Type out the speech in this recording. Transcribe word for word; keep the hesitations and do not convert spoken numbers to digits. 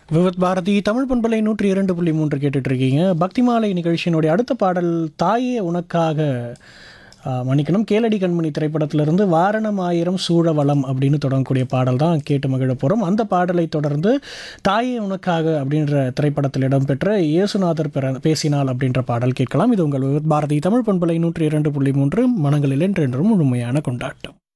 விவத் பாரதி தமிழ் பண்பலை நூற்றி இரண்டு புள்ளி மூன்று கேட்டுட்டு இருக்கீங்க. பக்தி மாலை நிகழ்ச்சியினுடைய அடுத்த பாடல் தாயே உனக்காக, ஆ, மன்னிக்கணும், கேளடி கண்மணி திரைப்படத்திலிருந்து வாரணம் ஆயிரம் சூழவளம் அப்படின்னு தொடங்கக்கூடிய பாடல் தான் கேட்டு மகிழ போகிறோம். அந்த பாடலை தொடர்ந்து தாயே உனக்காக அப்படின்ற திரைப்படத்தில் இடம்பெற்ற இயேசுநாதர் பிற பேசினால் அப்படின்ற பாடல் கேட்கலாம். இது உங்கள் விவத் பாரதி தமிழ் பண்பலை நூற்றி இரண்டு புள்ளி மூன்று மனங்களில் என்றென்றும் முழுமையான கொண்டாட்டம்.